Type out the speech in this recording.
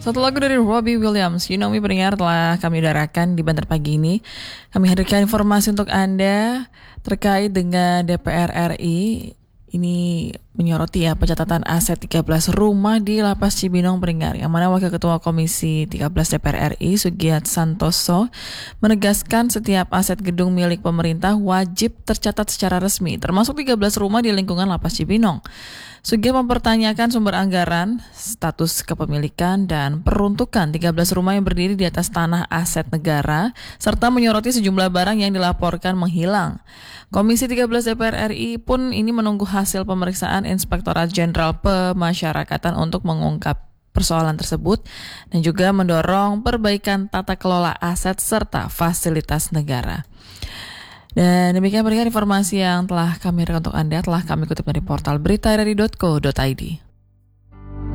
Satu lagu dari Robbie Williams, You Know Me pendengar telah kami udarakan di Banter Pagi ini. Kami hadirkan informasi untuk Anda terkait dengan DPR RI. Ini menyoroti pencatatan aset 13 rumah di Lapas Cibinong pendengar. Yang mana Wakil Ketua Komisi 13 DPR RI Sugiat Santoso menegaskan setiap aset gedung milik pemerintah wajib tercatat secara resmi, termasuk 13 rumah di lingkungan Lapas Cibinong. Sugiat mempertanyakan sumber anggaran, status kepemilikan, dan peruntukan 13 rumah yang berdiri di atas tanah aset negara, serta menyoroti sejumlah barang yang dilaporkan menghilang. Komisi 13 DPR RI pun ini menunggu hasil pemeriksaan Inspektorat Jenderal Pemasyarakatan untuk mengungkap persoalan tersebut dan juga mendorong perbaikan tata kelola aset serta fasilitas negara. Dan demikian berikan informasi yang telah kami rekam untuk Anda, telah kami kutip dari portal beritaRRI.co.id.